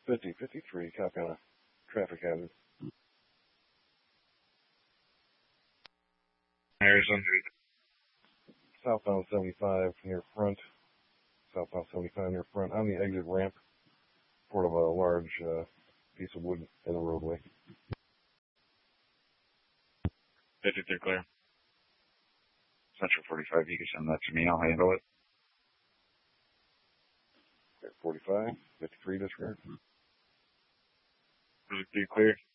5053, copy on a traffic hazard. Harrison. Southbound 75 near front. Southbound 75 near front on the exit ramp. Part of a large piece of wood in the roadway. 53 clear. Central 45, you can send that to me. I'll handle it. 45, 53 disregard. 53 clear.